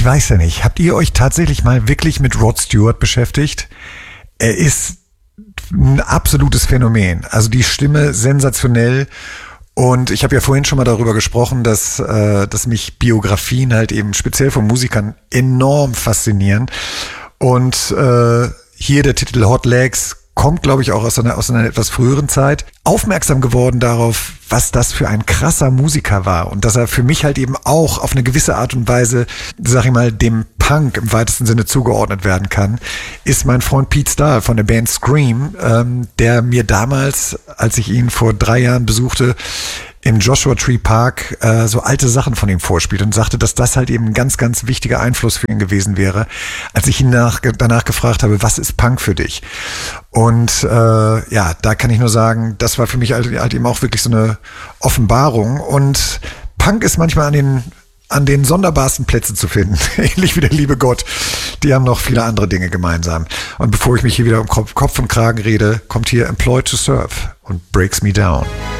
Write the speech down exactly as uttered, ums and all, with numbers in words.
weiß ja nicht. Habt ihr euch tatsächlich mal wirklich mit Rod Stewart beschäftigt? Er ist ein absolutes Phänomen. Also die Stimme sensationell. Und ich habe ja vorhin schon mal darüber gesprochen, dass, äh, dass mich Biografien halt eben speziell von Musikern enorm faszinieren. Und äh, hier der Titel Hot Legs kommt, glaube ich, auch aus einer, aus einer etwas früheren Zeit. Aufmerksam geworden darauf, was das für ein krasser Musiker war und dass er für mich halt eben auch auf eine gewisse Art und Weise, sag ich mal, dem Punk im weitesten Sinne zugeordnet werden kann, ist mein Freund Pete Stahl von der Band Scream, ähm, der mir damals, als ich ihn vor drei Jahren besuchte, im Joshua Tree Park äh, so alte Sachen von ihm vorspielt und sagte, dass das halt eben ein ganz, ganz wichtiger Einfluss für ihn gewesen wäre, als ich ihn nach, danach gefragt habe, was ist Punk für dich? Und äh, ja, da kann ich nur sagen, das war für mich halt, halt eben auch wirklich so eine Offenbarung. Und Punk ist manchmal an den an den sonderbarsten Plätzen zu finden, ähnlich wie der liebe Gott. Die haben noch viele andere Dinge gemeinsam. Und bevor ich mich hier wieder um Kopf, Kopf und Kragen rede, kommt hier Employed to Serve und Breaks Me Down.